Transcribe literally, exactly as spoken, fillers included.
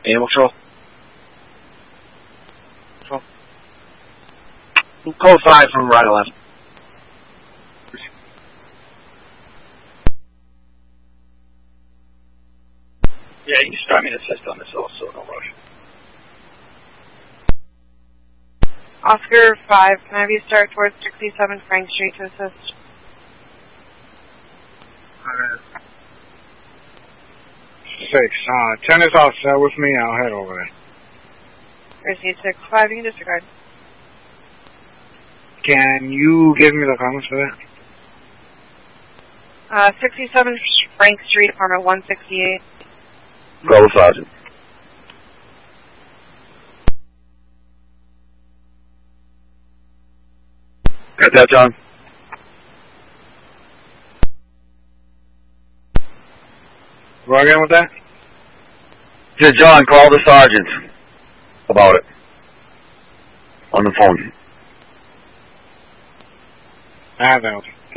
Animal control. Control. Code five from right and left. Yeah, you can start me an assist on this also, no rush. Oscar five, can I have you start towards sixty-seven Frank Street to assist? Uh, six. Uh, ten is all set with me. I'll head over there. Receipt six five, you can disregard. Can you give me the comments for that? Uh, sixty-seven Frank Street, apartment one sixty-eight. Call the sergeant. Got that, John? Go again with that? Said John, call the sergeant about it. On the phone. I have that.